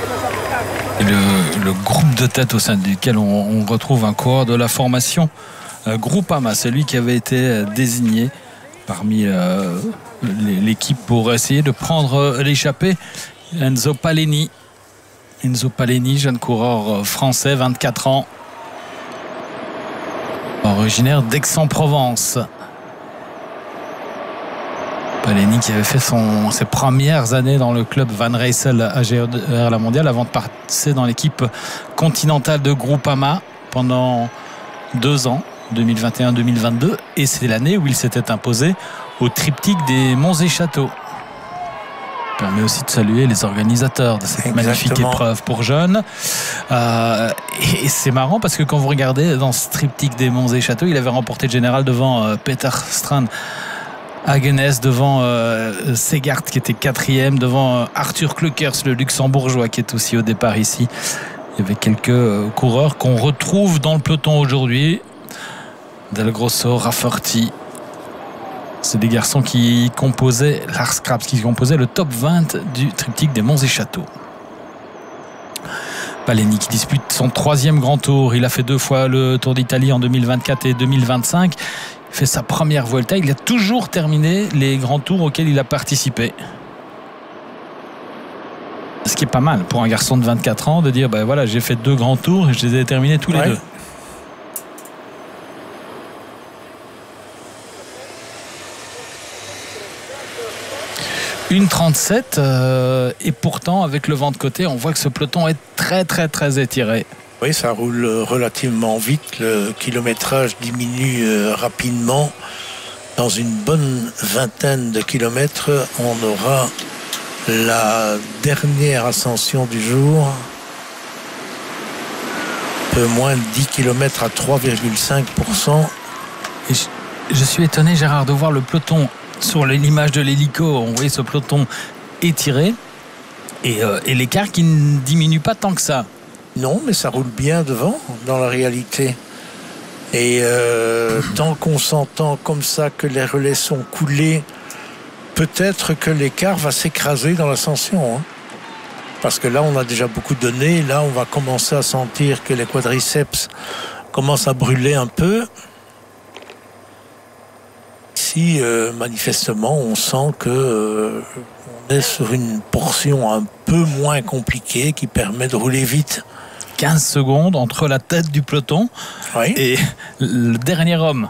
Et le groupe de tête au sein duquel on retrouve un coureur de la formation Groupama, celui qui avait été désigné parmi l'équipe pour essayer de prendre l'échappée. Enzo Paleni, jeune coureur français, 24 ans, originaire d'Aix-en-Provence. Paleni qui avait fait ses premières années dans le club Van Rysel AGR La Mondiale avant de passer dans l'équipe continentale de Groupama pendant 2 ans, 2021-2022, et c'est l'année où il s'était imposé au triptyque des Monts et Châteaux. Permet aussi de saluer les organisateurs de cette magnifique épreuve pour jeunes. Et c'est marrant parce que quand vous regardez dans ce triptyque des Monts et Châteaux, il avait remporté le général devant Peter Strand Hagenes, devant Segart qui était 4e, devant Arthur Kleukers, le luxembourgeois qui est aussi au départ ici. Il y avait quelques coureurs qu'on retrouve dans le peloton aujourd'hui. Del Grosso, Rafferty. C'est des garçons qui composaient Lars Krabs, qui composaient le top 20 du triptyque des Monts et Châteaux. Paleni qui dispute son 3e grand tour. Il a fait 2 fois le Tour d'Italie en 2024 et 2025. Il fait sa première Vuelta. Il a toujours terminé les grands tours auxquels il a participé. Ce qui est pas mal pour un garçon de 24 ans de dire ben voilà, j'ai fait 2 grands tours et je les ai terminés tous les 2. 1,37 et pourtant avec le vent de côté on voit que ce peloton est très très très étiré. Oui, ça roule relativement vite, le kilométrage diminue rapidement. Dans une bonne vingtaine de kilomètres on aura la dernière ascension du jour, un peu moins de 10 km à 3,5%. Et je suis étonné, Gérard, de voir le peloton. Sur l'image de l'hélico, on voyait ce peloton étiré et l'écart qui ne diminue pas tant que ça. Non, mais ça roule bien devant, dans la réalité. Et tant qu'on s'entend comme ça que les relais sont coulés, peut-être que l'écart va s'écraser dans l'ascension. Hein. Parce que là, on a déjà beaucoup donné. Là, on va commencer à sentir que les quadriceps commencent à brûler un peu. Ici, manifestement, on sent que on est sur une portion un peu moins compliquée qui permet de rouler vite. 15 secondes entre la tête du peloton et le dernier homme.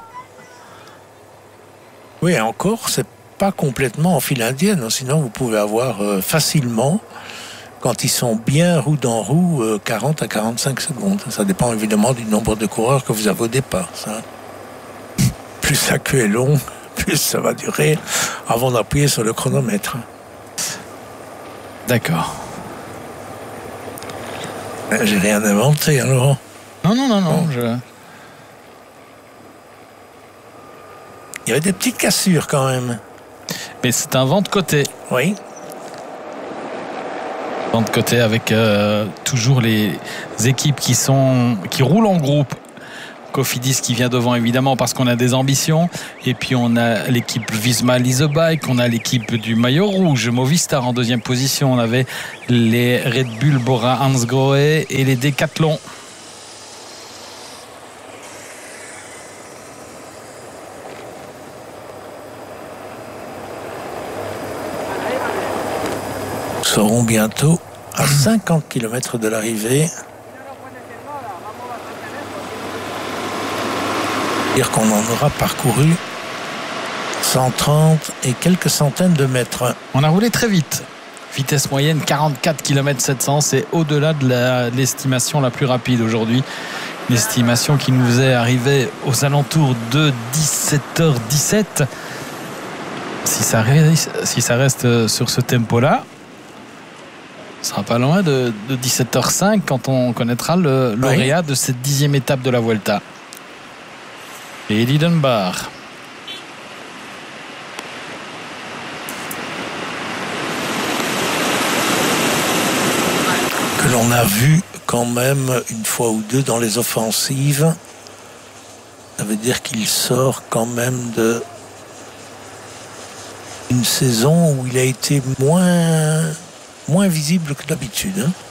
Oui, encore, c'est pas complètement en file indienne. Sinon, vous pouvez avoir facilement, quand ils sont bien roue dans roue, 40 à 45 secondes. Ça dépend évidemment du nombre de coureurs que vous avez au départ. Ça. Plus la queue est longue, plus ça va durer avant d'appuyer sur le chronomètre. D'accord. J'ai rien inventé, hein, Laurent. Non. Il y avait des petites cassures quand même. Mais c'est un vent de côté. Oui. Vent de côté avec toujours les équipes qui roulent en groupe. Cofidis qui vient devant évidemment parce qu'on a des ambitions, et puis on a l'équipe Visma Lease Bike, on a l'équipe du maillot rouge Movistar en 2e position, on avait les Red Bull Bora Hansgrohe et les Decathlon. Nous serons bientôt à 50 km de l'arrivée. Dire qu'on en aura parcouru 130 et quelques centaines de mètres. On a roulé très vite. Vitesse moyenne 44 km 700, c'est au-delà de l'estimation la plus rapide aujourd'hui. L'estimation qui nous est arrivée aux alentours de 17h17. Si ça reste sur ce tempo-là, ce sera pas loin de 17h05 quand on connaîtra le lauréat de cette 10e étape de la Vuelta. Et Eddie Dunbar. Que l'on a vu quand même une fois ou deux dans les offensives. Ça veut dire qu'il sort quand même de une saison où il a été moins visible que d'habitude. Hein.